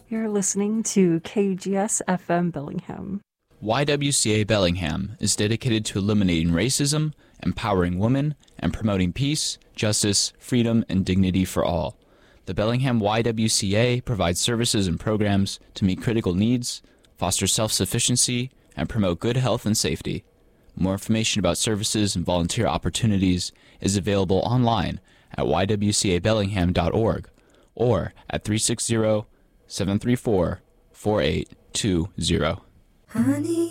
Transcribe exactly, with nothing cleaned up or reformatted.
You're listening to K G S F M Bellingham. Y W C A Bellingham is dedicated to eliminating racism, empowering women, and promoting peace, justice, freedom, and dignity for all. The Bellingham Y W C A provides services and programs to meet critical needs, foster self-sufficiency, and promote good health and safety. More information about services and volunteer opportunities is available online at y w c a bellingham dot org or at three six zero, seven three four, four eight two zero. Honey.